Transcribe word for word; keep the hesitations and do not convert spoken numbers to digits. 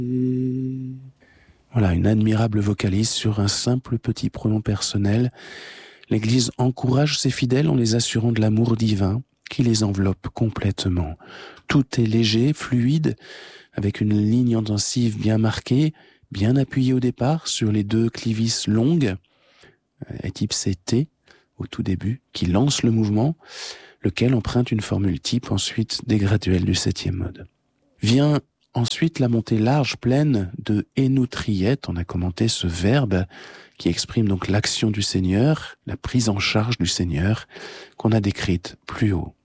Voilà, une admirable vocalise sur un simple petit pronom personnel. L'Église encourage ses fidèles en les assurant de l'amour divin qui les enveloppe complètement. Tout est léger, fluide, avec une ligne intensive bien marquée, bien appuyée au départ sur les deux clivis longues, et type C T au tout début, qui lance le mouvement, lequel emprunte une formule type ensuite des graduels du septième mode. Vient ensuite la montée large, pleine de énoutriette. On a commenté ce verbe qui exprime donc l'action du Seigneur, la prise en charge du Seigneur, qu'on a décrite plus haut.